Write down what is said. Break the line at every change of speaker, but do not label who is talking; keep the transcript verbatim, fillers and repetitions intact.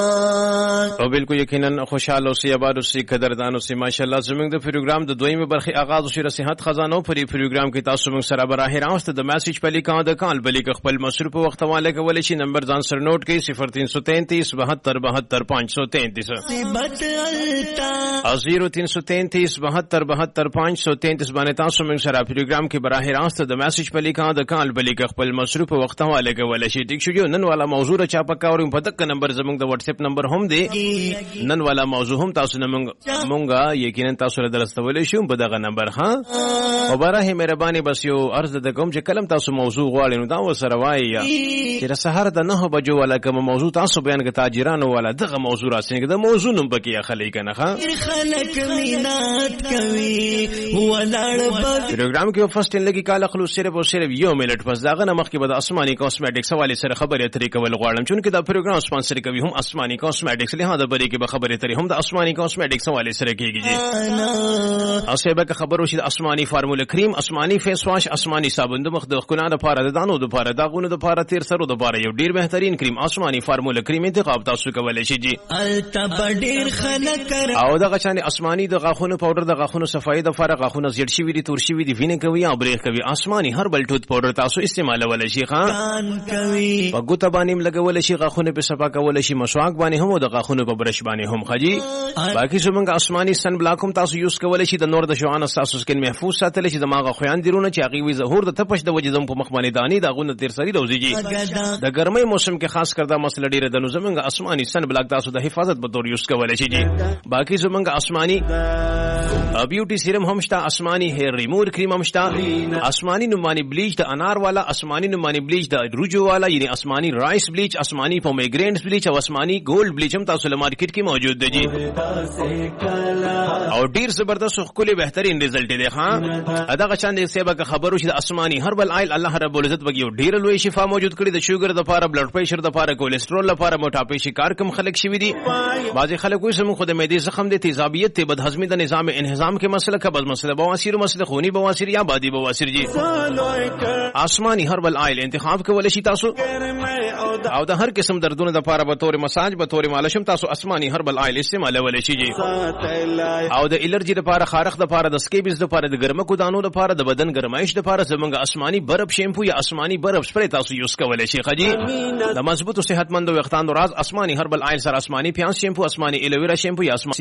او بالکل یقینا خوشاله اوسئ آباد اوسئ قدردان اوسئ ماشاءالله زموږ د پروګرام د دویمه برخه آغاز وشي صحت خزانو پر پروګرام کې تاسو موږ سره براه راست د میسج په لیکان د کال بلی خپل مصروف وخت واله کولای شي نمبر ځان سره نوٹ کړئ صفر تین سو تینتیس بہتر بہتر پانچ سو تینتیس او صفر تین سو تینتیس بہتر بہتر پانچ سو تینتیس باندې تاسو موږ سره پروګرام کې براه راست د میسج په لیکان د کال بلی خپل مصروف وخت واله کولای شي ټیک شو نن والا موضوع چا پکاورم په دغه نمبر زموږ د واتس اپ نمبر هم دی نن والا موضوع هم تاسو نه مونږه یقینا تاسو له درستولې شو په دغه نمبر ها او براه مهرباني بس یو عرض د کوم چې کلم تاسو موضوع غواړئ نو دا وسره وایي چې سحر د نه بجو والا کوم موضوع تاسو بیان کې تاجرانو والا دغه موضوع راسي د موضوع نوم پکې خلک نه ها
خلک مینات کوي ولاړ
پروګرام کې فرست ان لګي کال خلوص صرف او صرف یو منټ پس داغه نه مخکې به د اسماني کاسمیټکس حواله سره خبرې اترې کول غواړم چې دا پروګرام سپانسر کوي هم اسماني کاسمیټکس له هغه بری کې به خبرې اترې هم د اسماني کاسمیټکس حواله سره کیږي او سبا که خبرو شي د اسماني فارمولا کریم اسماني فیس واش اسماني صابون د مخ د خونه د پاره د دانو د پاره داغونو د پاره تیر سرو د پاره یو ډیر بهترین کریم اسماني فارمولا کریم انتخاب تاسو کولای شئ جی
التبډیر خلک
او د غشان اسماني د غاخونو پاوډر د غاخونو صفای د فارغ غاخونو زیړ شي وی دي تور شي وی دي وینې کوي او بریخ کوي اسماني هربل ټوت پاوډر تاسو استعمال ولای شئ خان
کوي
په ګوت باندې لګول شي غاخونو په صفا کول شي مسواک باندې هم د غاخونو په برش باندې هم خجی باقي زمونږ اسماني سن بلاک هم تاسو یوز کولای شئ د نور د شوان تاسو سکن محفوظ ساتل شي دماغ خویان دیرونه چې هغه وی ظهور د تپش د وجې زم په مخ باندې دانی دا غونه تیر سری روزيږي د ګرمۍ موسم کې خاص کر دا مسله ډیره د نو زمونږ اسماني سن بلاک تاسو د حفاظت په تور یوز کولای شئ باقي زمونږ اسماني بیوټي سیرم هم شته اسماني هیر ریموور کریم هم شته اسماني نومانی بلیچ د انار والا اسماني نومانی بلیچ د روجو والا یعنی اسماني رائس بلیچ اسماني پومیګرینټس بلیچ او اسماني ګولډ بلیچ هم تاسو له مارکیټ کې موجود دی جی او ډیر زبردست او خولي بهترین رزلټ دی ها ادا غشان د سیبه که خبرو شي د اسماني هربل آیل الله رب العزت بګیو ډیر لوی شفا موجود کړی د شوګر د لپاره بلډ پریشر د لپاره کولیسټرول لپاره موټاپي شکار کم خلک شوی دي بعضی خلک وایي سم خو د معدې زخم د تیزابیت ته بدهضمي د نظام انهضام کې مسله کبز مسله بواسیر مسله خونی بواسیر یا بادي بواسیر جی اسماني هربل آیل انتخاب کول شي تاسو او د هر قسم دردونو د لپاره به تور مساج به تور مالشم تاسو اسماني هربل آیل استعمال ولې شي جی او د الرجی لپاره خارخ د لپاره د سکیبز د لپاره د ګرمکو دانو د لپاره د بدن ګرمایش د لپاره زمونږ اسماني برف شیمپو یا اسماني برف سپری تاسو یوز کولای شئ خجی د مضبوط او صحتمند او وختاندو راز اسماني هربل آیل سره اسماني پیاز شیمپو اسماني الویرا شیمپو یا اسماني